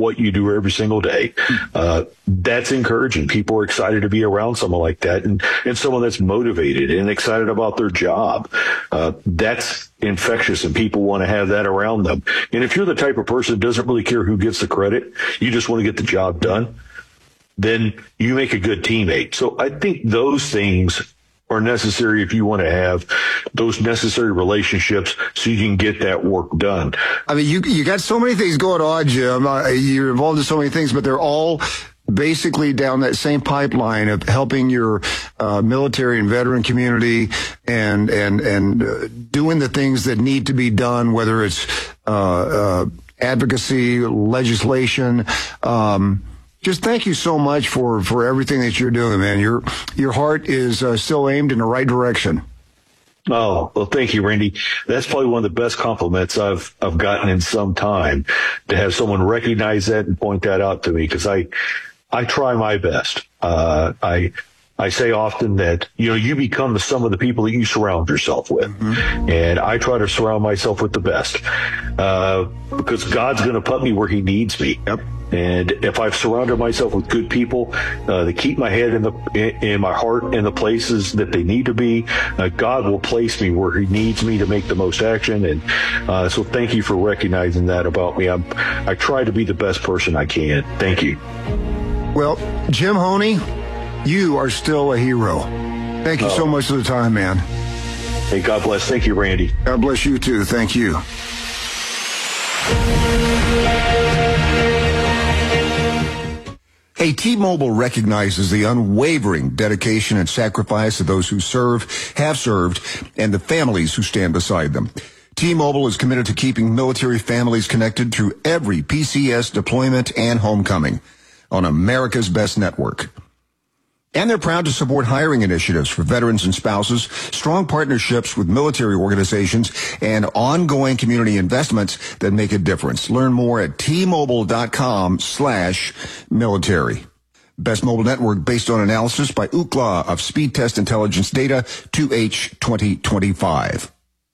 what you do every single day. That's encouraging. People are excited to be around someone like that, and someone that's motivated and excited about their job. That's infectious, and people want to have that around them. And if you're the type of person that doesn't really care who gets the credit, you just want to get the job done, then you make a good teammate. So I think those things are necessary if you want to have those necessary relationships so you can get that work done. I mean, you got so many things going on, Jim. You're involved in so many things, but they're all basically down that same pipeline of helping your military and veteran community and doing the things that need to be done, whether it's advocacy, legislation. Just thank you so much for everything that you're doing, man. Your heart is still aimed in the right direction. Oh, well, thank you, Randy. That's probably one of the best compliments I've gotten in some time, to have someone recognize that and point that out to me, because I try my best. I say often that, you become the sum of the people that you surround yourself with. Mm-hmm. And I try to surround myself with the best, because God's going to put me where he needs me. Yep. And if I've surrounded myself with good people that keep my head in my heart in the places that they need to be, God will place me where he needs me to make the most action. And so thank you for recognizing that about me. I try to be the best person I can. Thank you. Well, Jim Honey, you are still a hero. Thank you so much for the time, man. Hey, God bless. Thank you, Randy. God bless you, too. Thank you. Hey, T-Mobile recognizes the unwavering dedication and sacrifice of those who serve, have served, and the families who stand beside them. T-Mobile is committed to keeping military families connected through every PCS deployment and homecoming on America's best network. And they're proud to support hiring initiatives for veterans and spouses, strong partnerships with military organizations, and ongoing community investments that make a difference. Learn more at T-Mobile.com/military. Best mobile network based on analysis by Ookla of Speed Test Intelligence Data 2H 2025.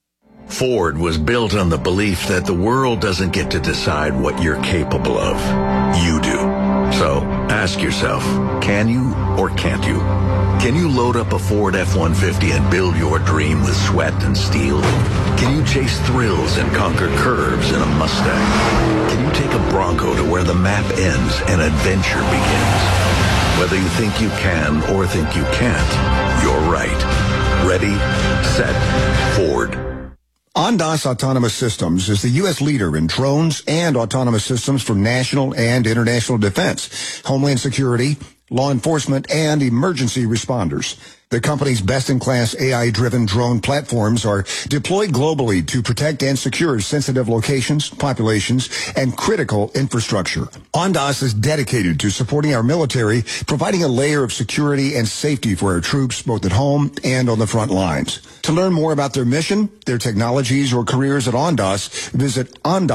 Ford was built on the belief that the world doesn't get to decide what you're capable of. You do. So ask yourself, can you or can't you? Can you load up a Ford F-150 and build your dream with sweat and steel? Can you chase thrills and conquer curves in a Mustang? Can you take a Bronco to where the map ends and adventure begins? Whether you think you can or think you can't, you're right. Ready, set, Ford. Ondas Autonomous Systems is the U.S. leader in drones and autonomous systems for national and international defense, homeland security, law enforcement, and emergency responders. The company's best-in-class AI-driven drone platforms are deployed globally to protect and secure sensitive locations, populations, and critical infrastructure. Ondas is dedicated to supporting our military, providing a layer of security and safety for our troops, both at home and on the front lines. To learn more about their mission, their technologies, or careers at Ondas, visit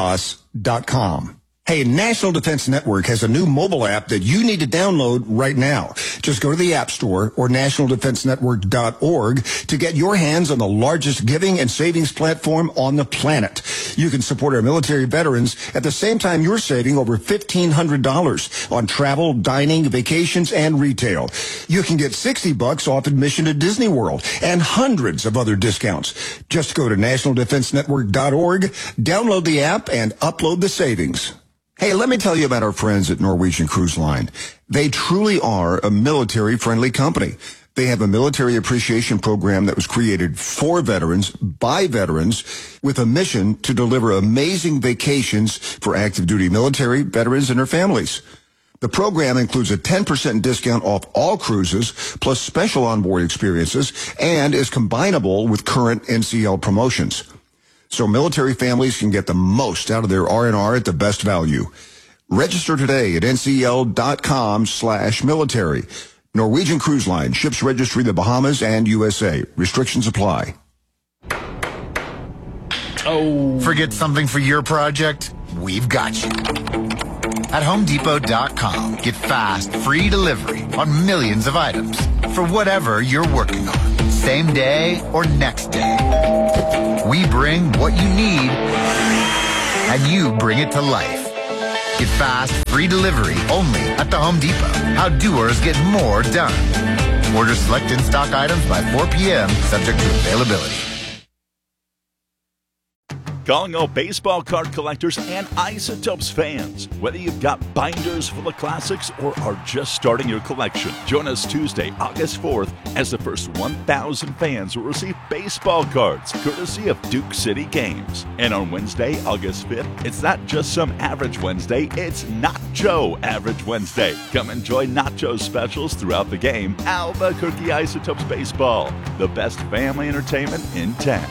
ondas.com. Hey, National Defense Network has a new mobile app that you need to download right now. Just go to the App Store or nationaldefensenetwork.org to get your hands on the largest giving and savings platform on the planet. You can support our military veterans at the same time you're saving over $1,500 on travel, dining, vacations, and retail. You can get $60 off admission to Disney World and hundreds of other discounts. Just go to nationaldefensenetwork.org, download the app, and upload the savings. Hey, let me tell you about our friends at Norwegian Cruise Line. They truly are a military-friendly company. They have a military appreciation program that was created for veterans, by veterans, with a mission to deliver amazing vacations for active duty military, veterans, and their families. The program includes a 10% discount off all cruises, plus special onboard experiences, and is combinable with current NCL promotions. So military families can get the most out of their R&R at the best value. Register today at ncl.com/military. Norwegian Cruise Line, ships registry the Bahamas and USA. Restrictions apply. Oh. Forget something for your project? We've got you. At HomeDepot.com, get fast, free delivery on millions of items for whatever you're working on, same day or next day. We bring what you need, and you bring it to life. Get fast, free delivery only at the Home Depot. How doers get more done. Order select in-stock items by 4 p.m., subject to availability. Calling all baseball card collectors and Isotopes fans. Whether you've got binders full of classics or are just starting your collection, join us Tuesday, August 4th, as the first 1,000 fans will receive baseball cards, courtesy of Duke City Games. And on Wednesday, August 5th, it's not just some average Wednesday, it's Nacho Average Wednesday. Come enjoy Nacho specials throughout the game. Albuquerque Isotopes Baseball, the best family entertainment in town.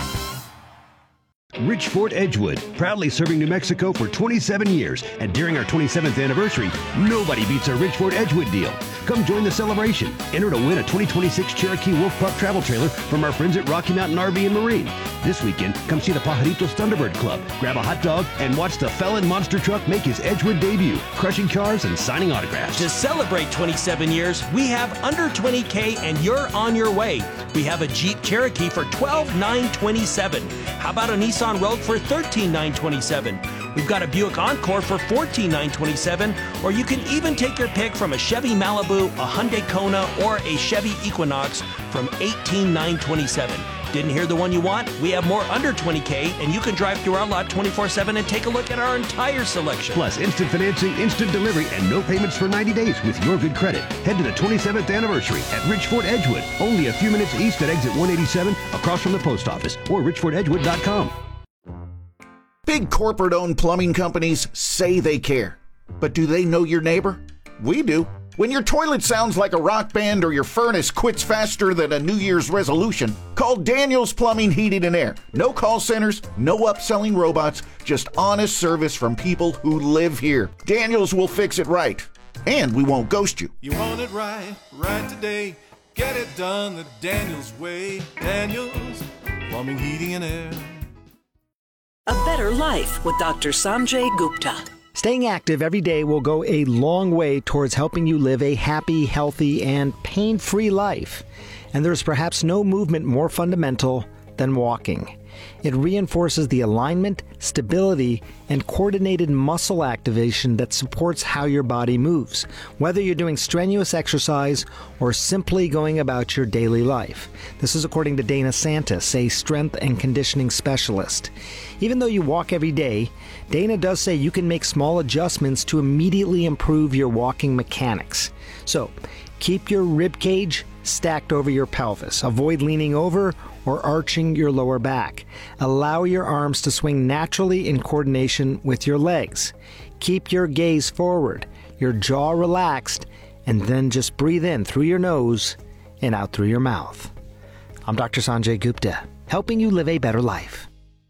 Rich Fort Edgewood, proudly serving New Mexico for 27 years. And during our 27th anniversary, nobody beats our Rich Fort Edgewood deal. Come join the celebration. Enter to win a 2026 Cherokee Wolf Pup travel trailer from our friends at Rocky Mountain RV and Marine. This weekend, come see the Pajaritos Thunderbird Club, grab a hot dog, and watch the Felon Monster Truck make his Edgewood debut, crushing cars and signing autographs. To celebrate 27 years, we have under $20K and you're on your way. We have a Jeep Cherokee for $12,927. How about a Nissan Rogue for $13,927? We've got a Buick Encore for $14,927, or you can even take your pick from a Chevy Malibu, a Hyundai Kona, or a Chevy Equinox from $18,927. Didn't hear the one you want? We have more under $20K, and you can drive through our lot 24/7 and take a look at our entire selection. Plus, instant financing, instant delivery, and no payments for 90 days with your good credit. Head to the 27th anniversary at Rich Fort Edgewood, only a few minutes east at exit 187, across from the post office, or richfortedgewood.com. Big corporate-owned plumbing companies say they care. But do they know your neighbor? We do. When your toilet sounds like a rock band or your furnace quits faster than a New Year's resolution, call Daniels Plumbing, Heating, and Air. No call centers, no upselling robots, just honest service from people who live here. Daniels will fix it right, and we won't ghost you. You want it right, right today. Get it done the Daniels way. Daniels Plumbing, Heating, and Air. A better life with Dr. Sanjay Gupta. Staying active every day will go a long way towards helping you live a happy, healthy, and pain-free life. And there's perhaps no movement more fundamental than walking. It reinforces the alignment, stability, and coordinated muscle activation that supports how your body moves, whether you're doing strenuous exercise or simply going about your daily life. This is according to Dana Santis, a strength and conditioning specialist. Even though you walk every day, Dana does say you can make small adjustments to immediately improve your walking mechanics. So, keep your rib cage stacked over your pelvis. Avoid leaning over or arching your lower back. Allow your arms to swing naturally in coordination with your legs. Keep your gaze forward, your jaw relaxed, and then just breathe in through your nose and out through your mouth. I'm Dr. Sanjay Gupta, helping you live a better life.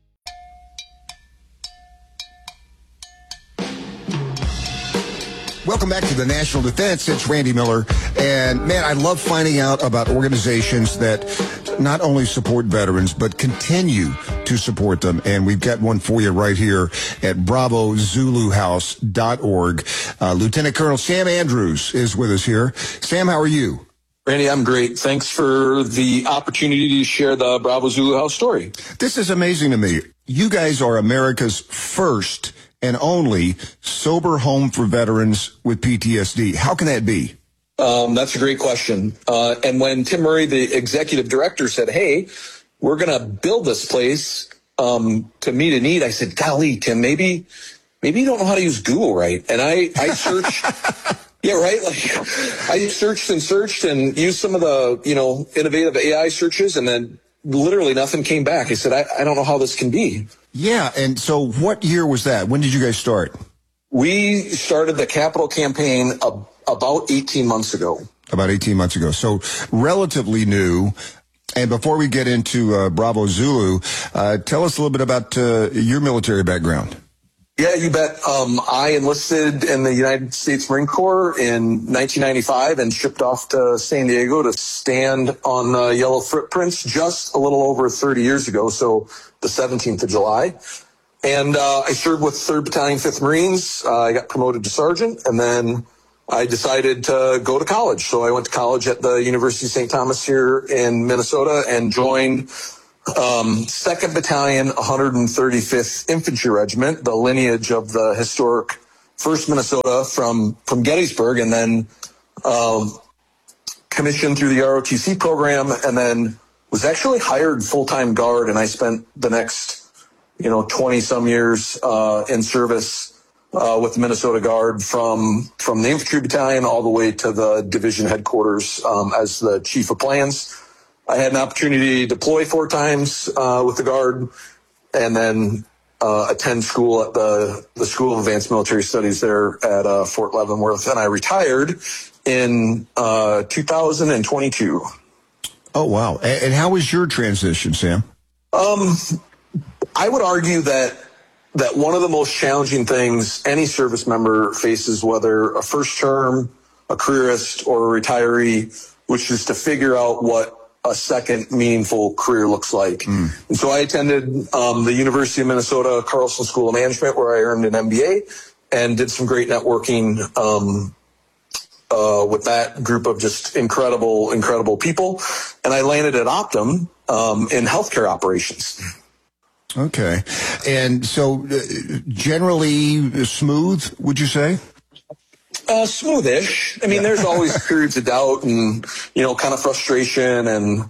Welcome back to the National Defense. It's Randy Miller. And, man, I love finding out about organizations that not only support veterans, but continue to support them. And we've got one for you right here at bravozuluhouse.org. Lieutenant Colonel Sam Andrews is with us here. Sam, how are you? Randy, I'm great. Thanks for the opportunity to share the Bravo Zulu House story. This is amazing to me. You guys are America's first and only sober home for veterans with PTSD. How can that be? That's a great question. And when Tim Murray, the executive director, said, hey, we're going to build this place to meet a need, I said, golly, Tim, maybe you don't know how to use Google right. And I searched. Yeah, right. Like I searched and used some of the, innovative AI searches, and then literally nothing came back. I said, I don't know how this can be. Yeah. And so what year was that? When did you guys start? We started the capital campaign about 18 months ago. About 18 months ago. So relatively new. And before we get into Bravo Zulu, tell us a little bit about your military background. Yeah, you bet. I enlisted in the United States Marine Corps in 1995 and shipped off to San Diego to stand on yellow footprints just a little over 30 years ago, so the 17th of July. And I served with 3rd Battalion, 5th Marines. I got promoted to sergeant, and then I decided to go to college. So I went to college at the University of St. Thomas here in Minnesota and joined 2nd Battalion, 135th Infantry Regiment, the lineage of the historic first Minnesota from Gettysburg, and then commissioned through the ROTC program, and then was actually hired full-time guard, and I spent the next 20 some years in service with the Minnesota Guard from the infantry battalion all the way to the division headquarters as the chief of plans. I had an opportunity to deploy 4 times with the Guard, and then attend school at the School of Advanced Military Studies there at Fort Leavenworth, and I retired in 2022. Oh, wow. And how was your transition, Sam? I would argue that one of the most challenging things any service member faces, whether a first term, a careerist, or a retiree, which is to figure out what a second meaningful career looks like. And so I attended the University of Minnesota Carlson School of Management, where I earned an MBA and did some great networking with that group of just incredible people. And I landed at Optum in healthcare operations. Okay. And so generally smooth, would you say? Smoothish. I mean, there's always periods of doubt and, kind of frustration and,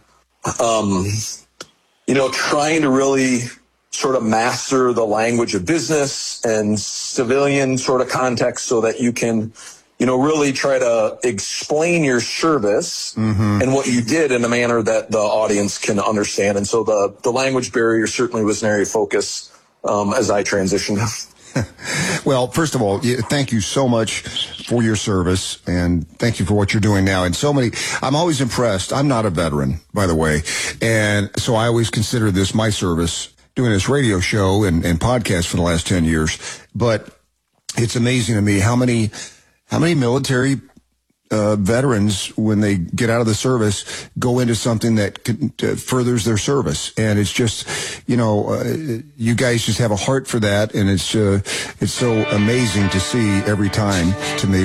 trying to really sort of master the language of business and civilian sort of context so that you can, really try to explain your service and what you did in a manner that the audience can understand. And so the language barrier certainly was an area of focus as I transitioned. Well, first of all, thank you so much for your service, and thank you for what you're doing now. And I'm always impressed. I'm not a veteran, by the way, and so I always consider this my service, doing this radio show and podcast for the last 10 years. But it's amazing to me how many military veterans, when they get out of the service, go into something that furthers their service. And it's just, you guys just have a heart for that. And it's so amazing to see every time, to me.